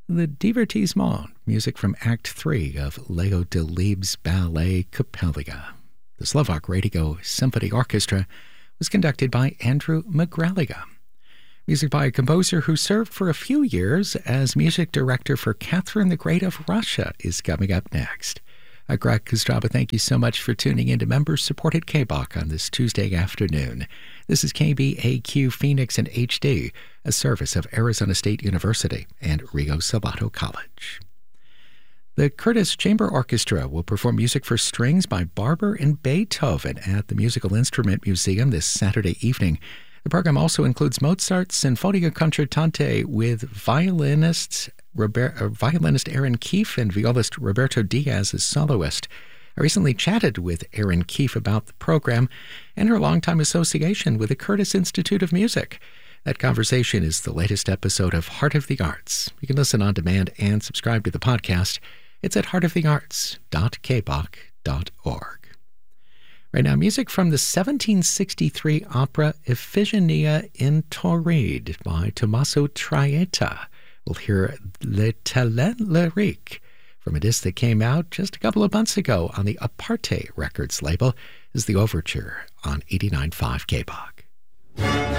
The Divertissement, music from Act 3 of Leo Delibes' ballet Coppelia. The Slovak Radio Symphony Orchestra was conducted by Andrew Megreliga. Music by a composer who served for a few years as music director for Catherine the Great of Russia is coming up next. Greg Kostraba, thank you so much for tuning in to members-supported KBOK on this Tuesday afternoon. This is KBAQ Phoenix and HD, a service of Arizona State University and Rio Salado College. The Curtis Chamber Orchestra will perform music for strings by Barber and Beethoven at the Musical Instrument Museum this Saturday evening. The program also includes Mozart's Sinfonia Concertante with violinist Erin Keefe and violist Roberto Diaz as soloist. I recently chatted with Erin Keefe about the program and her longtime association with the Curtis Institute of Music. That conversation is the latest episode of Heart of the Arts. You can listen on demand and subscribe to the podcast. It's at heartofthearts.kbok.org. Right now, music from the 1763 opera Iphigenia in Tauride by Tommaso Traetta. We'll hear Le Talent Lyrique from a disc that came out just a couple of months ago on the Aparte Records label, is the overture on 89.5 KBOK.